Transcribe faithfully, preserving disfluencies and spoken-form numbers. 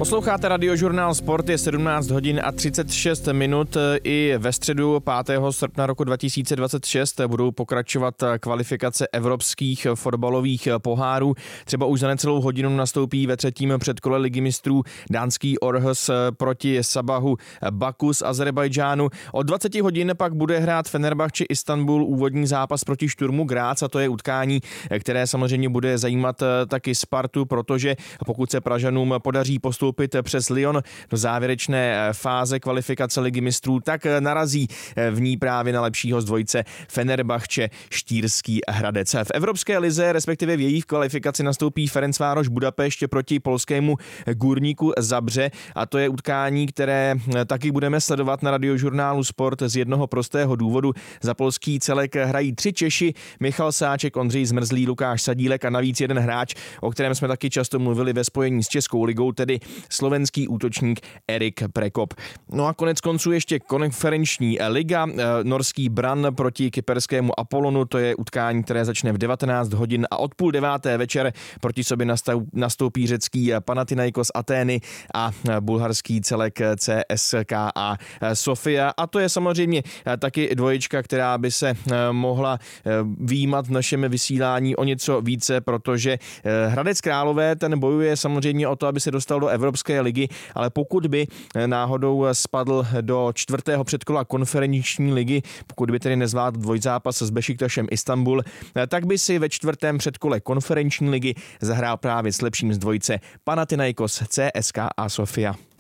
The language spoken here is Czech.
Posloucháte Radiožurnál Sport, je sedmnáct hodin a třicet šest minut. I ve středu pátého srpna roku dva tisíce dvacet šest budou pokračovat kvalifikace evropských fotbalových pohárů. Třeba už za necelou hodinu nastoupí ve třetím předkole ligy mistrů dánský Aarhus proti Sabahu Baku z Azerbajdžánu. Od dvacet hodin pak bude hrát Fenerbahce Istanbul úvodní zápas proti Šturmu Graz, a to je utkání, které samozřejmě bude zajímat taky Spartu, protože pokud se Pražanům podaří postoupit přes Lyon do závěrečné fáze kvalifikace ligy mistrů, tak narazí v ní právě na lepšího z dvojice Fenerbahce Štýrský Hradec. V Evropské lize, respektive v jejich kvalifikaci, nastoupí Ferencvároš Budapešť proti polskému Górniku Zabře, a to je utkání, které taky budeme sledovat na Radiožurnálu Sport z jednoho prostého důvodu. Za polský celek hrají tři Češi: Michal Sáček, Ondřej Zmrzlý, Lukáš Sadílek a navíc jeden hráč, o kterém jsme taky často mluvili ve spojení s Českou ligou, tedy slovenský útočník Erik Prekop. No a konec konců ještě konferenční liga. Norský Brann proti kyperskému Apollonu, to je utkání, které začne v devatenáct hodin, a od půl deváté večer proti sobě nastoupí řecký Panathinaikos Atény a bulharský celek C S K A Sofia. A to je samozřejmě taky dvojička, která by se mohla vyjímat v našem vysílání o něco více, protože Hradec Králové, ten bojuje samozřejmě o to, aby se dostal do Evropské ligy, ale pokud by náhodou spadl do čtvrtého předkola konferenční ligy, pokud by tedy nezvládl dvojzápas s Bešiktašem Istanbul, tak by si ve čtvrtém předkole konferenční ligy zahrál právě s lepším z dvojice Panathinaikos C S K A Sofia.